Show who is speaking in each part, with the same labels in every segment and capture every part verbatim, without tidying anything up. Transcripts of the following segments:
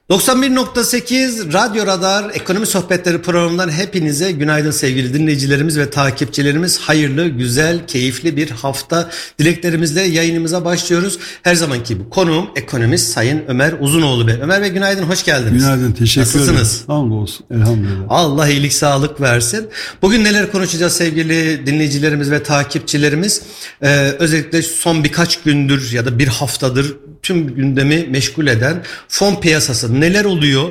Speaker 1: doksan bir nokta sekiz Radyo Radar Ekonomi Sohbetleri programından hepinize günaydın sevgili dinleyicilerimiz ve takipçilerimiz. Hayırlı, güzel, keyifli bir hafta dileklerimizle yayınımıza başlıyoruz. Her zamanki bu konuğum ekonomist Sayın Ömer Uzunoğlu Bey. Ömer Bey günaydın, hoş geldiniz.
Speaker 2: Günaydın, teşekkür ederim.
Speaker 1: Nasılsınız?
Speaker 2: Hamdolsun, elhamdülillah.
Speaker 1: Allah iyilik, sağlık versin. Bugün neler konuşacağız sevgili dinleyicilerimiz ve takipçilerimiz? Ee, özellikle son birkaç gündür ya da bir haftadır tüm gündemi meşgul eden fon piyasası neler oluyor?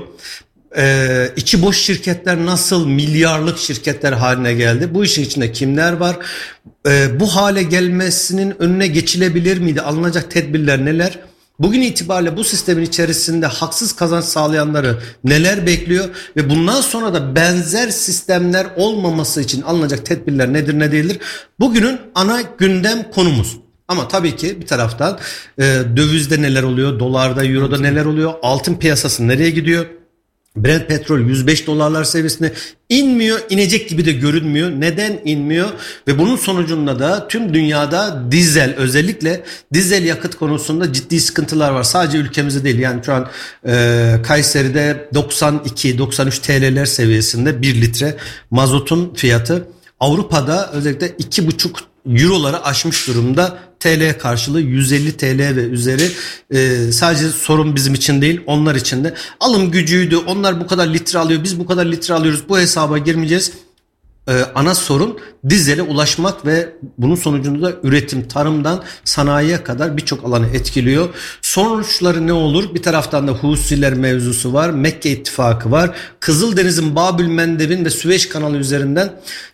Speaker 1: Ee, içi boş şirketler nasıl milyarlık şirketler haline geldi? Bu işin içinde kimler var? Ee, bu hale gelmesinin önüne geçilebilir miydi? Alınacak tedbirler neler? Bugün itibariyle bu sistemin içerisinde haksız kazanç sağlayanları neler bekliyor? Ve bundan sonra da benzer sistemler olmaması için alınacak tedbirler nedir ne değildir? Bugünün ana gündem konumuz. Ama tabii ki bir taraftan e, dövizde neler oluyor, dolarda, euroda neler oluyor, altın piyasası nereye gidiyor? Brent petrol yüz beş dolarlar seviyesine inmiyor, inecek gibi de görünmüyor. Neden inmiyor? Ve bunun sonucunda da tüm dünyada dizel, özellikle dizel yakıt konusunda ciddi sıkıntılar var. Sadece ülkemizde değil, yani şu an e, Kayseri'de doksan iki doksan üç T L'ler seviyesinde bir litre mazotun fiyatı. Avrupa'da özellikle iki buçuk Euroları aşmış durumda. T L karşılığı yüz elli T L ve üzeri. Ee, sadece sorun bizim için değil, onlar için de. Alım gücüydü, onlar bu kadar litre alıyor, biz bu kadar litre alıyoruz, bu hesaba girmeyeceğiz. Ee, ana sorun dizele ulaşmak ve bunun sonucunda da üretim, tarımdan sanayiye kadar birçok alanı etkiliyor. Sonuçları ne olur? Bir taraftan da Husiler mevzusu var, Mekke ittifakı var, Kızıldeniz'in Babül Mendeb'in ve Süveyş kanalı üzerinden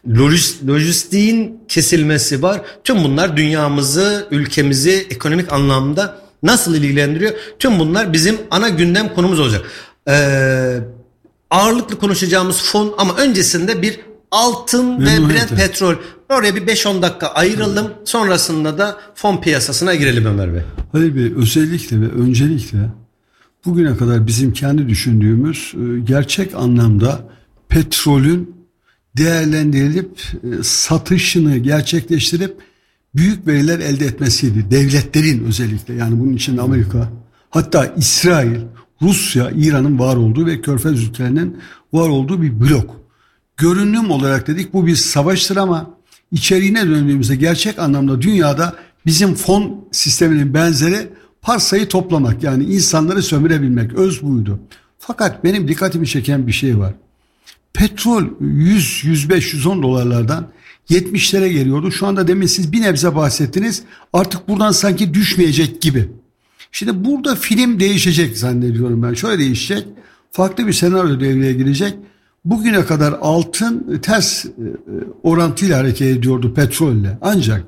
Speaker 1: lojistiğin kesilmesi var. Tüm bunlar dünyamızı, ülkemizi ekonomik anlamda nasıl ilgilendiriyor? Tüm bunlar bizim ana gündem konumuz olacak. Ee, ağırlıklı konuşacağımız fon, ama öncesinde bir altın ve Brent petrol. Oraya bir beş on dakika ayıralım. Sonrasında da fon piyasasına girelim Ömer Bey.
Speaker 2: Hayır Bey, özellikle ve öncelikle bugüne kadar bizim kendi düşündüğümüz gerçek anlamda petrolün değerlendirilip satışını gerçekleştirip büyük veriler elde etmesiydi. Devletlerin özellikle, yani bunun için Amerika, hatta İsrail, Rusya, İran'ın var olduğu ve Körfez ülkelerinin var olduğu bir blok. Görünüm olarak dedik bu bir savaştır, ama içeriğine döndüğümüzde gerçek anlamda dünyada bizim fon sisteminin benzeri parsayı toplamak, yani insanları sömürebilmek, öz buydu. Fakat benim dikkatimi çeken bir şey var. Petrol yüz, yüz beş, yüz on dolarlardan yetmişlere geliyordu. Şu anda demin siz bir nebze bahsettiniz. Artık buradan sanki düşmeyecek gibi. Şimdi burada film değişecek zannediyorum ben. Şöyle değişecek. Farklı bir senaryo devreye girecek. Bugüne kadar altın ters orantıyla hareket ediyordu petrolle. Ancak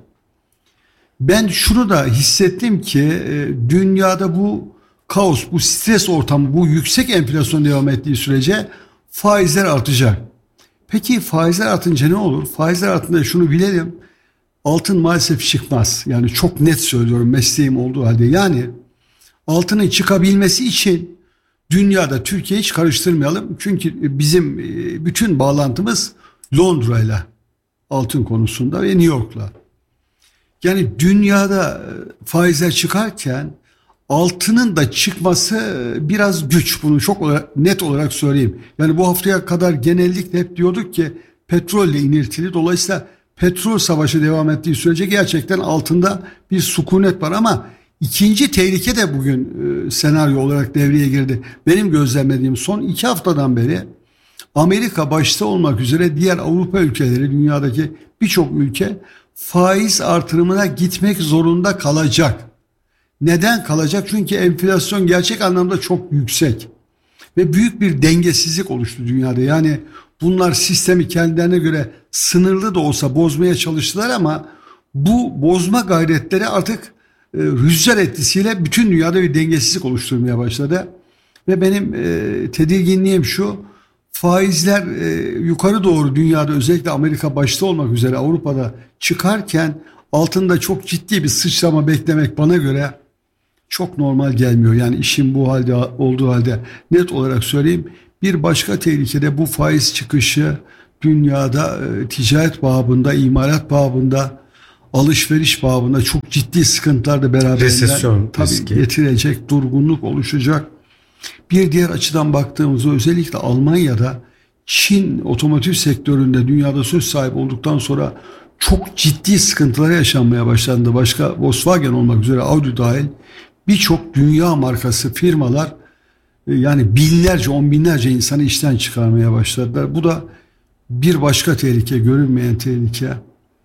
Speaker 2: ben şunu da hissettim ki dünyada bu kaos, bu stres ortamı, bu yüksek enflasyon devam ettiği sürece faizler artacak. Peki faizler artınca ne olur? Faizler artınca şunu bilelim. Altın maalesef çıkmaz. Yani çok net söylüyorum mesleğim olduğu halde. Yani altının çıkabilmesi için dünyada, Türkiye hiç karıştırmayalım. Çünkü bizim bütün bağlantımız Londra'yla altın konusunda ve New York'la. Yani dünyada faizler çıkarken altının da çıkması biraz güç. Bunu çok olarak, net olarak söyleyeyim. Yani bu haftaya kadar genellikle hep diyorduk ki petrolle iniltili. Dolayısıyla petrol savaşı devam ettiği sürece gerçekten altında bir sükunet var, ama İkinci tehlike de bugün e, senaryo olarak devreye girdi. Benim gözlemlediğim son iki haftadan beri Amerika başta olmak üzere diğer Avrupa ülkeleri, dünyadaki birçok ülke faiz artırımına gitmek zorunda kalacak. Neden kalacak? Çünkü enflasyon gerçek anlamda çok yüksek ve büyük bir dengesizlik oluştu dünyada. Yani bunlar sistemi kendilerine göre sınırlı da olsa bozmaya çalıştılar, ama bu bozma gayretleri artık rüzgar etkisiyle bütün dünyada bir dengesizlik oluşturmaya başladı. Ve benim e, tedirginliğim şu: faizler e, yukarı doğru dünyada, özellikle Amerika başta olmak üzere Avrupa'da çıkarken altında çok ciddi bir sıçrama beklemek bana göre çok normal gelmiyor. Yani işin bu halde olduğu halde net olarak söyleyeyim. Bir başka tehlike de bu faiz çıkışı dünyada e, ticaret babında, imalat babında, alışveriş babında çok ciddi sıkıntılar da beraberinde tabii getirecek, durgunluk oluşacak. Bir diğer açıdan baktığımızda özellikle Almanya'da Çin otomotiv sektöründe dünyada söz sahibi olduktan sonra çok ciddi sıkıntılar yaşanmaya başlandı. Başka Volkswagen olmak üzere Audi dahil birçok dünya markası firmalar yani binlerce on binlerce insanı işten çıkarmaya başladılar. Bu da bir başka tehlike, görünmeyen tehlike.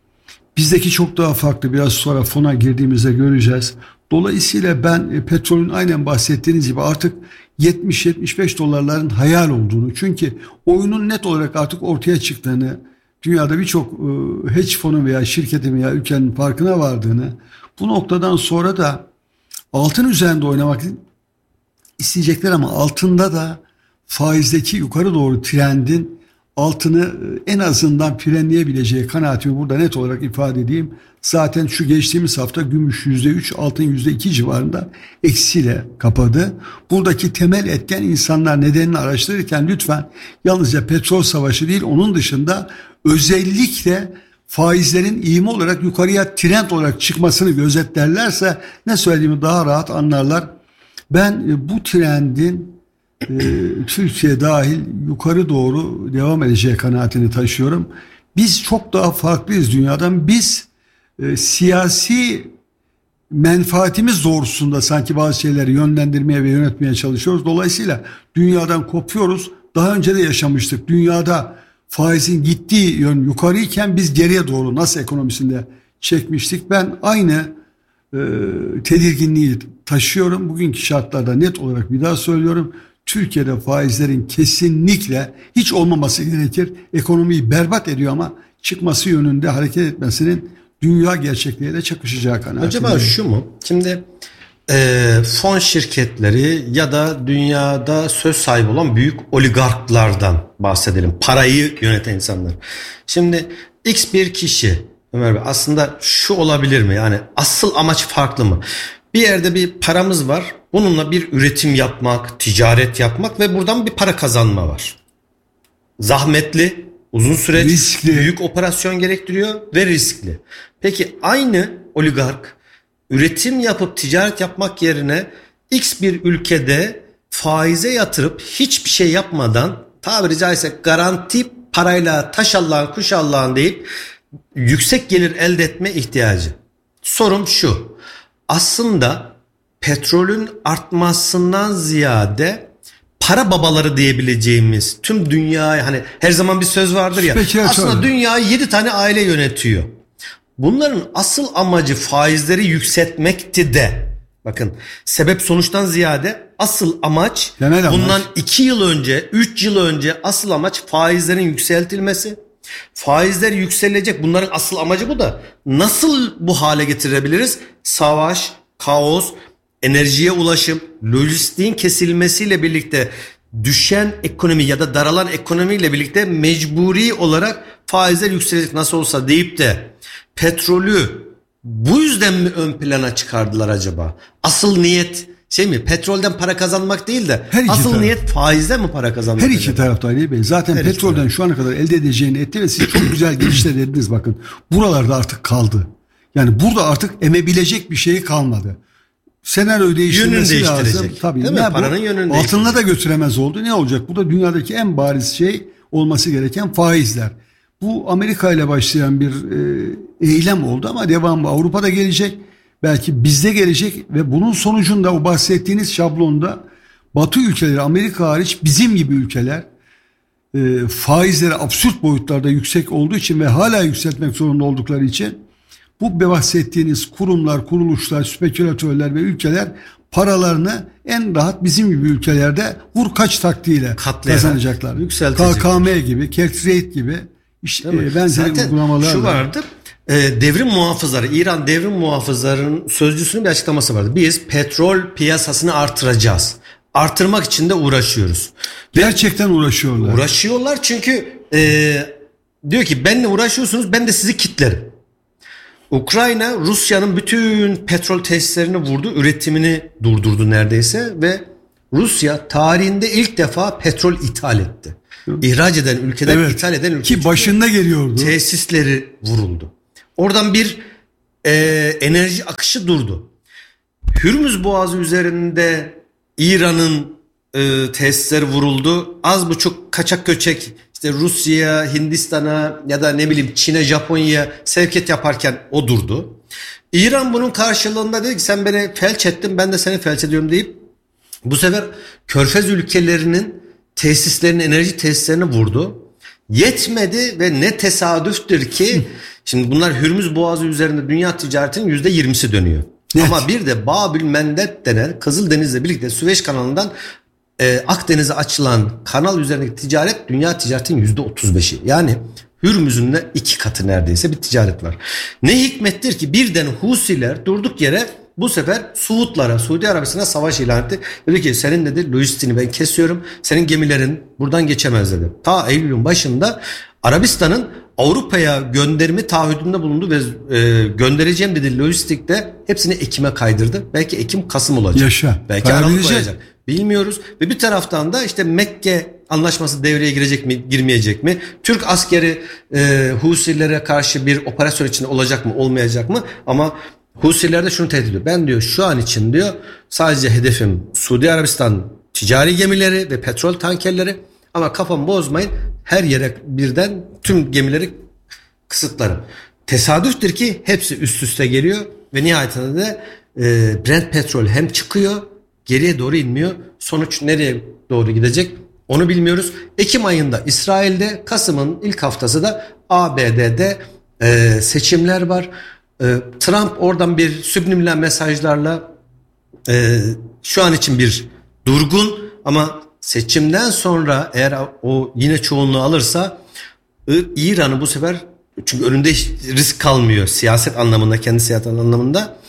Speaker 2: Bizdeki çok daha farklı, biraz sonra fona girdiğimizde göreceğiz. Dolayısıyla ben petrolün aynen bahsettiğiniz gibi artık yetmiş yetmiş beş dolarların hayal olduğunu, çünkü oyunun net olarak artık ortaya çıktığını, dünyada birçok hedge fonu veya şirketin veya ülkenin farkına vardığını, bu noktadan sonra da altın üzerinde oynamak isteyecekler ama altında da faizdeki yukarı doğru trendin altını en azından frenleyebileceği kanaatimi burada net olarak ifade edeyim. Zaten şu geçtiğimiz hafta gümüş yüzde üç, altın yüzde iki civarında eksiyle kapadı. Buradaki temel etken, insanlar nedenini araştırırken lütfen yalnızca petrol savaşı değil, onun dışında özellikle faizlerin ivme olarak yukarıya trend olarak çıkmasını gözetlerlerse ne söylediğimi daha rahat anlarlar. Ben bu trendin e, Türkiye dahil yukarı doğru devam edeceği kanaatini taşıyorum. Biz çok daha farklıyız dünyadan. Biz e, siyasi menfaatimiz doğrultusunda sanki bazı şeyleri yönlendirmeye ve yönetmeye çalışıyoruz. Dolayısıyla dünyadan kopuyoruz. Daha önce de yaşamıştık. Dünyada faizin gittiği yön yukarıyken biz geriye doğru nasıl ekonomisinde çekmiştik. Ben aynı e, tedirginliği taşıyorum. Bugünkü şartlarda net olarak bir daha söylüyorum. Türkiye'de faizlerin kesinlikle hiç olmaması gerekir. Ekonomiyi berbat ediyor ama çıkması yönünde hareket etmesinin dünya gerçekliğiyle çakışacağı kanaatindeyim.
Speaker 1: Acaba şu mu? Şimdi e, fon şirketleri ya da dünyada söz sahibi olan büyük oligarklardan bahsedelim. Parayı yöneten insanlar. Şimdi X bir kişi, Ömer Bey, aslında şu olabilir mi? Yani asıl amaç farklı mı? Bir yerde bir paramız var. Bununla bir üretim yapmak, ticaret yapmak ve buradan bir para kazanma var. Zahmetli, uzun süreç, riskli, büyük operasyon gerektiriyor ve riskli. Peki aynı oligark üretim yapıp ticaret yapmak yerine X bir ülkede faize yatırıp hiçbir şey yapmadan, tabiri caizse garanti parayla taş Allah'ın kuş Allah'ın deyip yüksek gelir elde etme ihtiyacı. Sorum şu: aslında petrolün artmasından ziyade para babaları diyebileceğimiz tüm dünyayı, hani her zaman bir söz vardır ya,
Speaker 2: Peki,
Speaker 1: aslında
Speaker 2: öyle.
Speaker 1: dünyayı yedi tane aile yönetiyor. Bunların asıl amacı faizleri yükseltmekti de. Bakın, sebep sonuçtan ziyade asıl amaç,
Speaker 2: Genel
Speaker 1: bundan
Speaker 2: amaç.
Speaker 1: iki yıl önce, üç yıl önce asıl amaç faizlerin yükseltilmesi. Faizler yükselecek. Bunların asıl amacı bu da. Nasıl bu hale getirebiliriz? Savaş, kaos, enerjiye ulaşım, lojistiğin kesilmesiyle birlikte düşen ekonomi ya da daralan ekonomiyle birlikte mecburi olarak faizler yükselecek nasıl olsa deyip de petrolü bu yüzden mi ön plana çıkardılar acaba? Asıl niyet şey mi? Petrolden para kazanmak değil de
Speaker 2: Her iki
Speaker 1: asıl
Speaker 2: taraf.
Speaker 1: niyet faizden mi para kazanmak?
Speaker 2: Her iki
Speaker 1: acaba?
Speaker 2: tarafta Ali Bey. Zaten
Speaker 1: Her iki
Speaker 2: petrolden
Speaker 1: taraf.
Speaker 2: şu ana kadar elde edeceğini etti ve siz çok güzel girişte dediniz, bakın. Buralarda artık kaldı. Yani burada artık emebilecek bir şey kalmadı. Senaryoyu değiştirmesi
Speaker 1: Yönünü
Speaker 2: lazım.
Speaker 1: değiştirecek.
Speaker 2: Tabii.
Speaker 1: Değil mi?
Speaker 2: Ne bu?
Speaker 1: Paranın yönünü
Speaker 2: Altınla da götüremez oldu. Ne olacak? Bu da dünyadaki en bariz şey olması gereken faizler. Bu Amerika ile başlayan bir e, eylem oldu ama devamı Avrupa'da gelecek. Belki bizde gelecek ve bunun sonucunda o bahsettiğiniz şablonda Batı ülkeleri, Amerika hariç bizim gibi ülkeler e, faizleri absürt boyutlarda yüksek olduğu için ve hala yükseltmek zorunda oldukları için bu bahsettiğiniz kurumlar, kuruluşlar, spekülatörler ve ülkeler paralarını en rahat bizim gibi ülkelerde vur kaç taktiğiyle
Speaker 1: Katlayarak
Speaker 2: kazanacaklar.
Speaker 1: yükseltecekler.
Speaker 2: K K M gibi, Cartrade gibi işte, e, benzeri
Speaker 1: Zaten
Speaker 2: uygulamalarla.
Speaker 1: şu vardı. E, devrim muhafızları, İran devrim muhafızlarının sözcüsünün bir açıklaması vardı. Biz petrol piyasasını artıracağız. Artırmak için de uğraşıyoruz.
Speaker 2: Gerçekten uğraşıyorlar.
Speaker 1: Uğraşıyorlar çünkü e, diyor ki benimle uğraşıyorsunuz, ben de sizi kitlerim. Ukrayna Rusya'nın bütün petrol tesislerini vurdu, üretimini durdurdu neredeyse ve Rusya tarihinde ilk defa petrol ithal etti. İhraç eden ülkeden
Speaker 2: Evet.
Speaker 1: ithal eden ülke.
Speaker 2: Ki başında geliyordu.
Speaker 1: Tesisleri vuruldu. Oradan bir e, enerji akışı durdu. Hürmüz Boğazı üzerinde İran'ın e, tesisleri vuruldu. Az buçuk kaçak göçek işte Rusya'ya, Hindistan'a ya da ne bileyim Çin'e, Japonya'ya sevkiyat yaparken o durdu. İran bunun karşılığında dedi ki sen beni felç ettin, ben de seni felç ediyorum deyip bu sefer Körfez ülkelerinin tesislerini, enerji tesislerini vurdu. Yetmedi ve ne tesadüftür ki şimdi bunlar Hürmüz Boğazı üzerinde dünya ticaretinin yüzde yirmisi dönüyor. Evet. Ama bir de Babül Mendeb denen Kızıldeniz'le birlikte Süveyş kanalından e, Akdeniz'e açılan kanal üzerindeki ticaret dünya ticaretinin yüzde otuz beşi. Yani Hürmüz'ün de iki katı neredeyse bir ticaret var. Ne hikmettir ki birden Husiler durduk yere bu sefer Suudlara, Suudi Arabistan'a savaş ilan etti. Dedi ki senin dedi lojistiğini ben kesiyorum. Senin gemilerin buradan geçemez dedi. Ta Eylül'ün başında Arabistan'ın Avrupa'ya gönderme taahhüdünde bulundu ve e, göndereceğim dedi lojistikte hepsini Ekim'e kaydırdı. Belki Ekim, Kasım olacak.
Speaker 2: Yaşa.
Speaker 1: Belki Aralık olacak. Bilmiyoruz. Ve bir taraftan da işte Mekke anlaşması devreye girecek mi, girmeyecek mi? Türk askeri e, Husilere karşı bir operasyon içinde olacak mı, olmayacak mı? Ama Husiler de şunu tehdit ediyor. Ben diyor şu an için diyor sadece hedefim Suudi Arabistan ticari gemileri ve petrol tankerleri ama kafamı bozmayın her yere birden tüm gemileri kısıtlarım. Tesadüftür ki hepsi üst üste geliyor ve nihayetinde de e, Brent petrol hem çıkıyor geriye doğru inmiyor. Sonuç nereye doğru gidecek onu bilmiyoruz. Ekim ayında İsrail'de, Kasım'ın ilk haftası da A B D'de e, seçimler var. Trump oradan bir subliminal mesajlarla e, şu an için bir durgun ama seçimden sonra eğer o yine çoğunluğu alırsa İran'ı bu sefer çünkü önünde risk kalmıyor siyaset anlamında kendi siyaset anlamında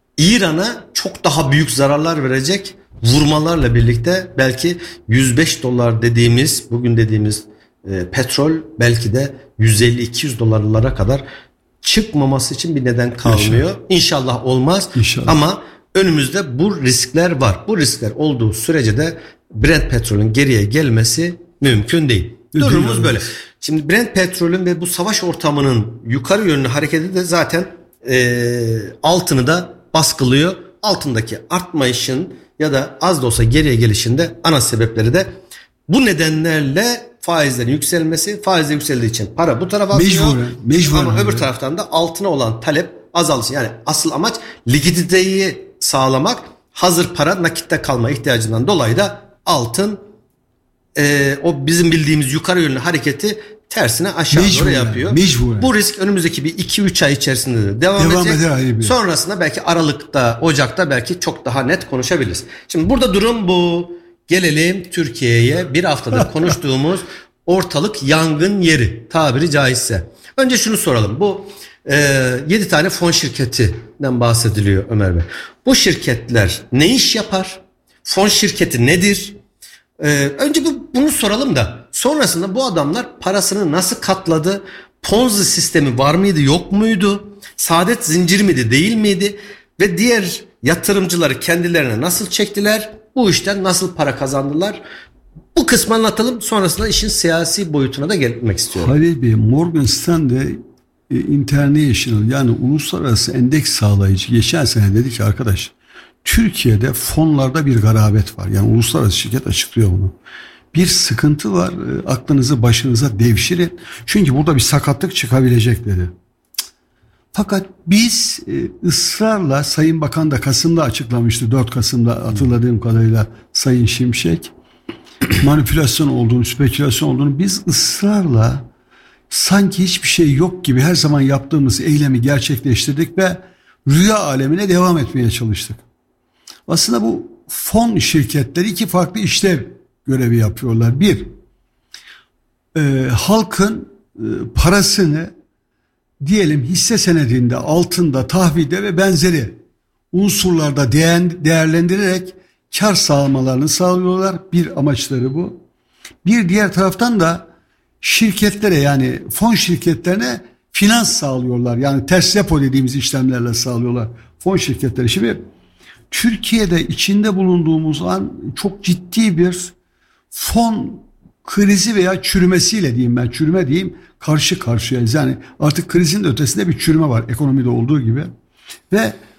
Speaker 1: İran'a çok daha büyük zararlar verecek vurmalarla birlikte belki yüz beş dolar dediğimiz bugün dediğimiz e, petrol belki de yüz elli iki yüz dolarlara kadar çıkmaması için bir neden kalmıyor. İnşallah, İnşallah olmaz. İnşallah. Ama önümüzde bu riskler var. Bu riskler olduğu sürece de Brent petrolün geriye gelmesi mümkün değil. Durumumuz böyle. Şimdi Brent petrolün ve bu savaş ortamının yukarı yönlü hareketi de zaten e, altını da baskılıyor. Altındaki artmayışın ya da az da olsa geriye gelişinde ana sebepleri de bu nedenlerle faizlerin yükselmesi, faizler yükseldiği için para bu tarafa atıyor. Mecburen, mecburen ama öbür taraftan da altına olan talep azalsın. Yani asıl amaç likiditeyi sağlamak, hazır para nakitte kalma ihtiyacından dolayı da altın e, o bizim bildiğimiz yukarı yönlü hareketi tersine aşağı mecburen, doğru yapıyor. Mecburen. Bu risk önümüzdeki bir iki üç ay içerisinde de devam, devam edecek. Eder, sonrasında belki Aralık'ta, Ocak'ta belki çok daha net konuşabiliriz. Şimdi burada durum bu. Gelelim Türkiye'ye bir haftadır konuştuğumuz ortalık yangın yeri tabiri caizse. Önce şunu soralım. Bu e, yedi tane fon şirketinden bahsediliyor Ömer Bey. Bu şirketler ne iş yapar? Fon şirketi nedir? E, önce bu, bunu soralım da sonrasında bu adamlar parasını nasıl katladı? Ponzi sistemi var mıydı yok muydu? Saadet zinciri miydi değil miydi? Ve diğer yatırımcıları kendilerine nasıl çektiler? Bu işten nasıl para kazandılar? Bu kısmı anlatalım. Sonrasında işin siyasi boyutuna da gelmek istiyorum.
Speaker 2: Halil Bey, Morgan Stanley International yani uluslararası endeks sağlayıcı geçen sene dedi ki arkadaş Türkiye'de fonlarda bir garabet var. Yani uluslararası şirket açıklıyor bunu. Bir sıkıntı var. Aklınızı başınıza devşirin. Çünkü burada bir sakatlık çıkabilecek dedi. Fakat biz ısrarla Sayın Bakan da Kasım'da açıklamıştı. dört Kasım'da hatırladığım kadarıyla Sayın Şimşek manipülasyon olduğunu, spekülasyon olduğunu biz ısrarla sanki hiçbir şey yok gibi her zaman yaptığımız eylemi gerçekleştirdik ve rüya alemine devam etmeye çalıştık. Aslında bu fon şirketleri iki farklı işlev görevi yapıyorlar. Bir, e, halkın e, parasını diyelim hisse senedinde, altında, tahvilde ve benzeri unsurlarda değerlendirerek kar sağlamalarını sağlıyorlar. Bir amaçları bu. Bir diğer taraftan da şirketlere yani fon şirketlerine finans sağlıyorlar. Yani ters repo dediğimiz işlemlerle sağlıyorlar fon şirketleri. Şimdi Türkiye'de içinde bulunduğumuz an çok ciddi bir fon krizi veya çürümesiyle diyeyim ben çürüme diyeyim karşı karşıyayız. Yani artık krizin ötesinde bir çürüme var ekonomide olduğu gibi ve